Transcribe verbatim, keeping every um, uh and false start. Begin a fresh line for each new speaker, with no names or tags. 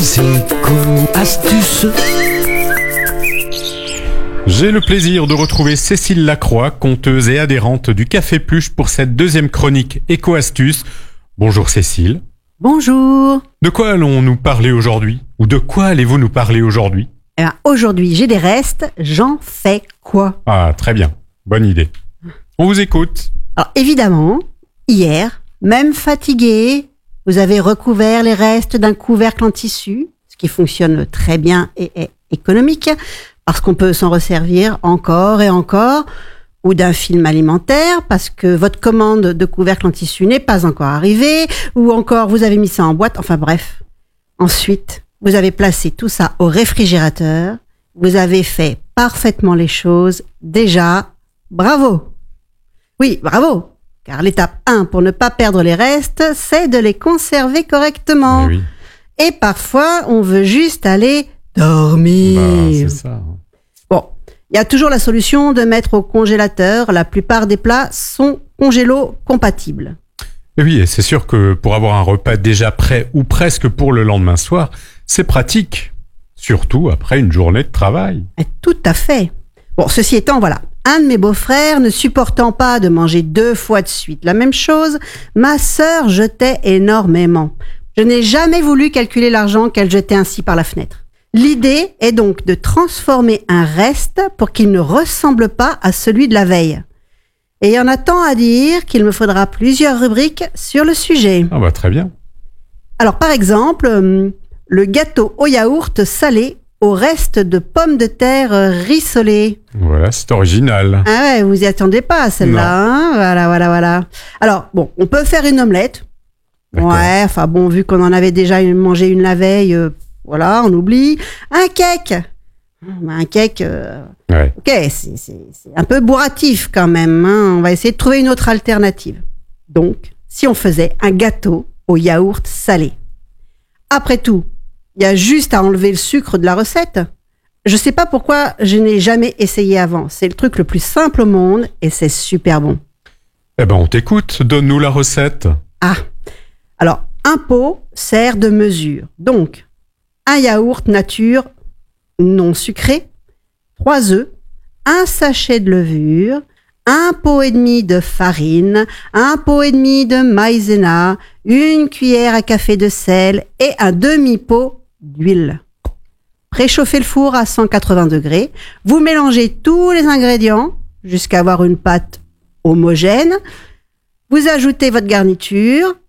Éco-astuce.
J'ai le plaisir de retrouver Cécile Lacroix, conteuse et adhérente du Café Pluche pour cette deuxième chronique Éco-astuce. Bonjour Cécile.
Bonjour.
De quoi allons-nous parler aujourd'hui? Ou de quoi allez-vous nous parler aujourd'hui?
Eh bien, aujourd'hui, j'ai des restes. J'en fais quoi?
Ah, très bien. Bonne idée. On vous écoute.
Alors, évidemment, hier, même fatigué, vous avez recouvert les restes d'un couvercle en tissu, ce qui fonctionne très bien et est économique, parce qu'on peut s'en resservir encore et encore, ou d'un film alimentaire, parce que votre commande de couvercle en tissu n'est pas encore arrivée, ou encore vous avez mis ça en boîte, enfin bref. Ensuite, vous avez placé tout ça au réfrigérateur, vous avez fait parfaitement les choses, déjà, bravo! Oui, bravo! Car l'étape un pour ne pas perdre les restes, c'est de les conserver correctement.
Eh oui.
Et parfois, on veut juste aller dormir.
Bah, c'est ça.
Bon, il y a toujours la solution de mettre au congélateur. La plupart des plats sont congélo-compatibles.
Et oui, et c'est sûr que pour avoir un repas déjà prêt ou presque pour le lendemain soir, c'est pratique. Surtout après une journée de travail.
Et tout à fait. Bon, ceci étant, voilà. Un de mes beaux-frères, ne supportant pas de manger deux fois de suite la même chose, ma sœur jetait énormément. Je n'ai jamais voulu calculer l'argent qu'elle jetait ainsi par la fenêtre. L'idée est donc de transformer un reste pour qu'il ne ressemble pas à celui de la veille. Et il y en a tant à dire qu'il me faudra plusieurs rubriques sur le sujet.
Ah bah très bien.
Alors par exemple, euh, le gâteau au yaourt salé au reste de pommes de terre rissolées.
Voilà, c'est original.
Ah ouais, vous y attendez pas à celle-là, hein? Voilà, voilà, voilà. Alors, bon, on peut faire une omelette.
D'accord.
Ouais, enfin bon, vu qu'on en avait déjà mangé une la veille, euh, voilà, on oublie. Un cake. Un cake, euh,
Ouais.
ok, c'est, c'est, c'est un peu bourratif quand même, hein. On va essayer de trouver une autre alternative. Donc, si on faisait un gâteau au yaourt salé. Après tout, il y a juste à enlever le sucre de la recette. Je sais pas pourquoi je n'ai jamais essayé avant. C'est le truc le plus simple au monde et c'est super bon.
Eh ben on t'écoute, donne-nous la recette.
Ah, alors un pot sert de mesure. Donc, un yaourt nature non sucré, trois œufs, un sachet de levure, un pot et demi de farine, un pot et demi de maïzena, une cuillère à café de sel et un demi-pot d'huile. Préchauffez le four à cent quatre-vingts degrés. Vous mélangez tous les ingrédients jusqu'à avoir une pâte homogène. Vous ajoutez votre garniture